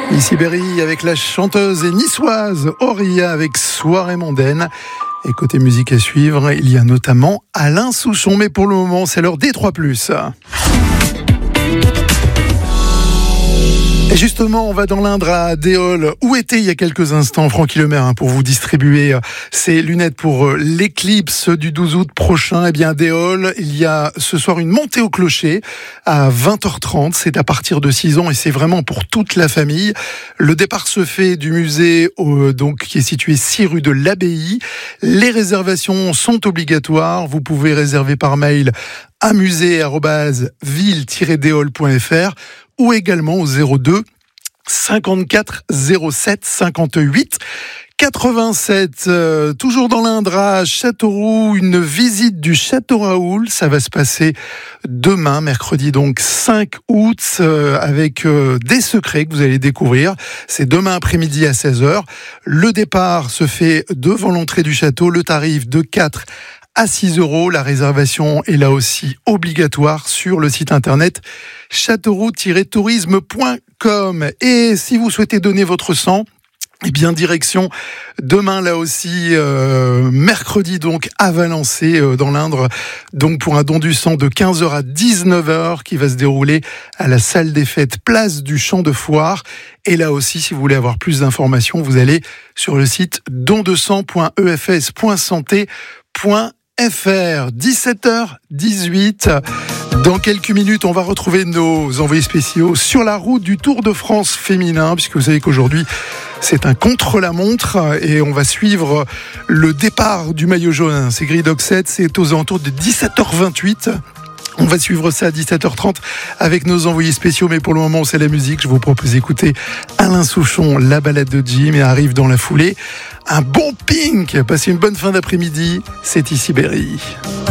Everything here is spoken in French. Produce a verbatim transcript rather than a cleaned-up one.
Ici Berry avec la chanteuse et niçoise Auria avec Soirée mondaine. Et côté musique à suivre, il y a notamment Alain Souchon. Mais pour le moment, c'est l'heure des trois plus. Et justement, on va dans l'Indre à Déol, où était il y a quelques instants Francky Lemaire hein, pour vous distribuer ces lunettes pour l'éclipse du douze août prochain. Eh bien, à Déol, il y a ce soir une montée au clocher à vingt heures trente. C'est à partir de six ans et c'est vraiment pour toute la famille. Le départ se fait du musée euh, donc qui est situé six rue de l'Abbaye. Les réservations sont obligatoires. Vous pouvez réserver par mail à musée arobase ville tiret déol point f r ou également au zéro deux cinquante-quatre zéro sept cinquante-huit quatre-vingt-sept. Euh, toujours dans l'Indre à Châteauroux, une visite du Château Raoul. Ça va se passer demain, mercredi donc cinq août, euh, avec euh, des secrets que vous allez découvrir. C'est demain après-midi à seize heures. Le départ se fait devant l'entrée du château. Le tarif de quatre à six euros. La réservation est là aussi obligatoire sur le site internet châteauroux tiret tourisme point com. Et si vous souhaitez donner votre sang, eh bien, direction demain, là aussi, euh, mercredi, donc, à Valençay, euh, dans l'Indre, donc, pour un don du sang de quinze heures à dix-neuf heures, qui va se dérouler à la salle des fêtes, place du Champ de Foire. Et là aussi, si vous voulez avoir plus d'informations, vous allez sur le site don de sang point e f s point santé point f r. dix-sept heures dix-huit. Dans quelques minutes, on va retrouver nos envoyés spéciaux sur la route du Tour de France féminin, puisque vous savez qu'aujourd'hui, c'est un contre-la-montre et on va suivre le départ du maillot jaune. C'est Gris d'Oxède, c'est aux alentours de dix-sept heures vingt-huit. On va suivre ça à dix-sept heures trente avec nos envoyés spéciaux, mais pour le moment, c'est la musique. Je vous propose d'écouter Alain Souchon, La balade de Jim, et arrive dans la foulée un bon Pink. Passez une bonne fin d'après-midi, c'est ici Berry.